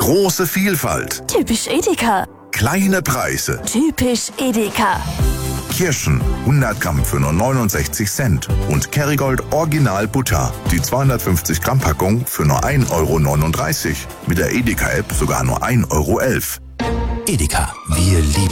Große Vielfalt. Typisch Edeka. Kleine Preise. Typisch Edeka. Kirschen 100 Gramm für nur 69 Cent und Kerrygold Original Butter, die 250 Gramm Packung für nur 1,39 €. Mit der Edeka-App sogar nur 1,11 €. Edeka, wir lieben